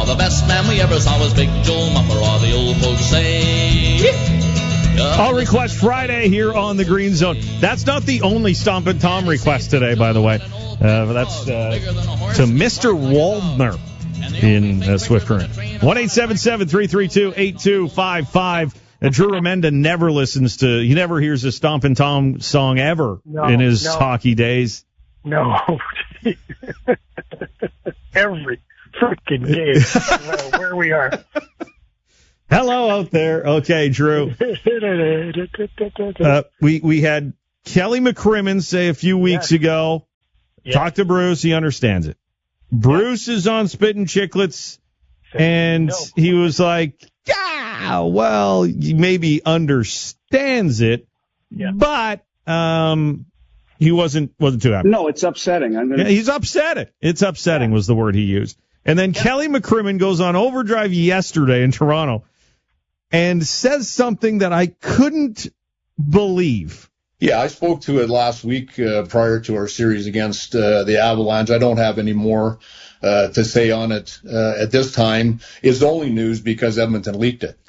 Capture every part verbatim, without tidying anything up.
the best man we ever saw was Big Joe Mummer, all the old folks say. All Request Friday here on the Green Zone. That's not the only Stompin' Tom request today, by the way. Uh, that's uh, to Mister Waldner in uh, Swift Current. one eight seven seven, three three two, eight two five five. And Drew Remenda never listens to, he never hears a Stompin' Tom song ever no, in his no. hockey days. No. Every freaking game, where we are. Hello out there. Okay, Drew. Uh, we, we had Kelly McCrimmon say a few weeks yes. ago, yes. talk to Bruce, he understands it. Bruce yes. is on Spittin' Chicklets, and no. he was like, yeah, well, he maybe understands it, yeah. but um, he wasn't wasn't too happy. No, it's upsetting. I'm gonna... yeah, he's upset. It's upsetting yeah. was the word he used. And then yeah. Kelly McCrimmon goes on Overdrive yesterday in Toronto and says something that I couldn't believe. Yeah, I spoke to it last week uh, prior to our series against uh, the Avalanche. I don't have any more uh, to say on it uh, at this time. It's only news because Edmonton leaked it.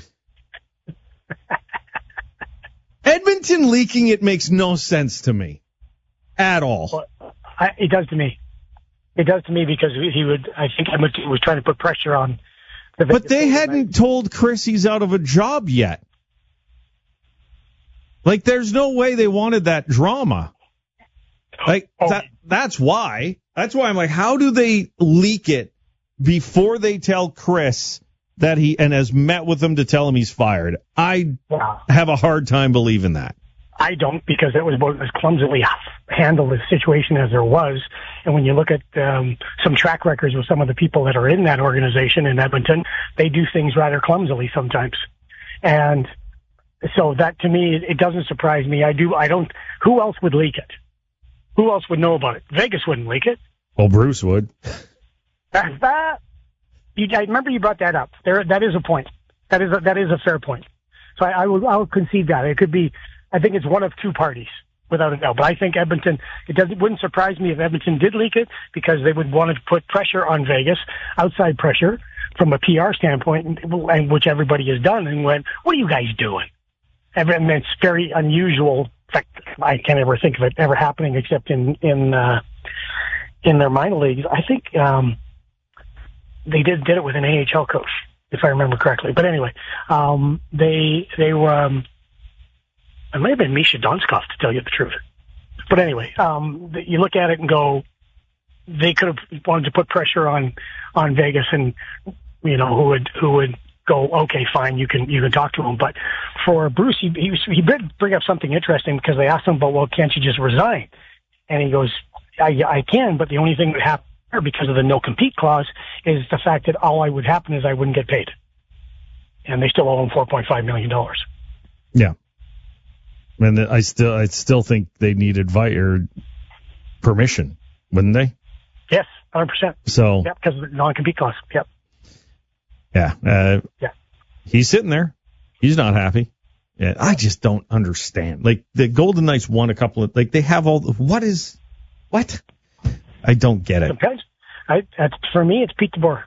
Edmonton leaking it makes no sense to me at all. Well, I, it does to me. It does to me because he would, I think Edmonton was trying to put pressure on the But they hadn't night. told Chris he's out of a job yet. Like, there's no way they wanted that drama. Like, oh. that, that's why. That's why I'm like, how do they leak it before they tell Chris that he, and has met with him to tell him he's fired? I wow. have a hard time believing that. I don't, because it was about as clumsily handled a situation as there was. And when you look at um, some track records with some of the people that are in that organization in Edmonton, they do things rather clumsily sometimes. And so that, to me, it doesn't surprise me. I do. I don't. Who else would leak it? Who else would know about it? Vegas wouldn't leak it. Well, Bruce would. That, that you, I remember you brought that up. There, that is a point. That is a, that is a fair point. So I, I will. I will concede that it could be. I think it's one of two parties, without a doubt. But I think Edmonton. It doesn't. Wouldn't surprise me if Edmonton did leak it, because they would want to put pressure on Vegas, outside pressure from a P R standpoint, and which everybody has done, and went, "What are you guys doing?" And it's very unusual. In fact, I can't ever think of it ever happening except in in uh, in their minor leagues. I think um, they did did it with an A H L coach, if I remember correctly. But anyway, um, they they were. Um, it may have been Misha Donskov, to tell you the truth. But anyway, um, you look at it and go, they could have wanted to put pressure on on Vegas, and you know who would who would. go, okay, fine, you can you can talk to him. But for Bruce, he he, was, he did bring up something interesting, because they asked him about, well, can't you just resign? And he goes, I, I can, but the only thing that would happen because of the no-compete clause is the fact that all I would happen is I wouldn't get paid. And they still owe him four point five million dollars. Yeah. And I still I still think they need advice or permission, wouldn't they? Yes, one hundred percent. So, yeah, because of the non-compete clause. Yep. Yeah. Uh, yeah. He's sitting there. He's not happy. Yeah, I just don't understand. Like, the Golden Knights won a couple of, like, they have all the, what is, what? I don't get it. Depends. I, that's, for me, it's Pete DeBoer.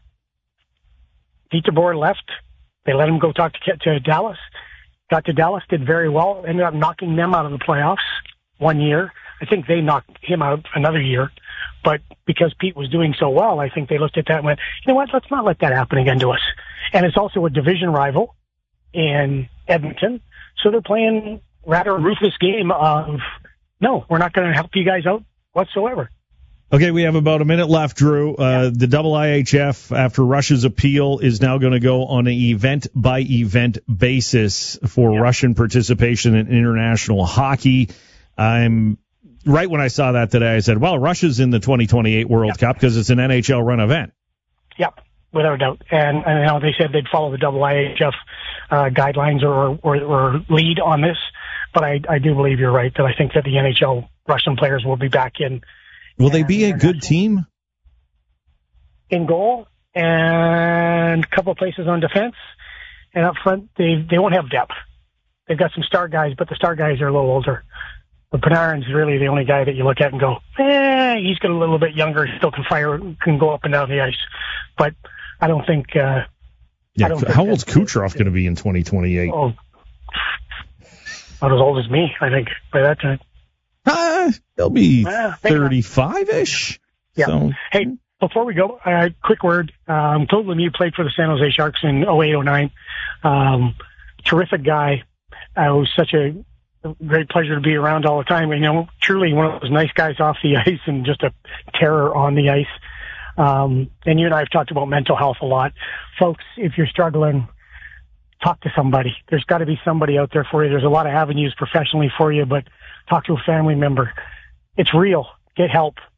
Pete DeBoer left. They let him go talk to, to Dallas. Got to Dallas, did very well, ended up knocking them out of the playoffs one year. I think they knocked him out another year. But because Pete was doing so well, I think they looked at that and went, you know what, let's not let that happen again to us. And it's also a division rival in Edmonton. So they're playing rather a ruthless game of, no, we're not going to help you guys out whatsoever. Okay, we have about a minute left, Drew. Uh, the double I H F, after Russia's appeal, is now going to go on an event-by-event basis for yeah. Russian participation in international hockey. I'm... Right when I saw that today, I said, well, Russia's in the twenty twenty-eight World yep. Cup because it's an N H L-run event. Yep, without a doubt. And, and you know, they said they'd follow the double I H F uh, guidelines or, or, or lead on this. But I, I do believe you're right, that I think that the N H L Russian players will be back in. Will they be a good team? In goal and a couple of places on defense. And up front, they, they won't have depth. They've got some star guys, but the star guys are a little older. But Panarin's really the only guy that you look at and go, eh, he's got a little bit younger, still can fire, can go up and down the ice. But I don't think. Uh, yeah. I don't How think old's Kucherov going to be in twenty twenty-eight? Oh, about as old as me, I think, by that time. Uh, he'll be uh, thirty-five-ish. Yeah. So. Hey, before we go, uh, quick word. Um, Claude Lemieux played for the San Jose Sharks in oh eight oh nine. Um, terrific guy. Uh, it was such a great pleasure to be around all the time. You know, truly one of those nice guys off the ice and just a terror on the ice. Um, and you and I have talked about mental health a lot. Folks, if you're struggling, talk to somebody. There's got to be somebody out there for you. There's a lot of avenues professionally for you, but talk to a family member. It's real. Get help.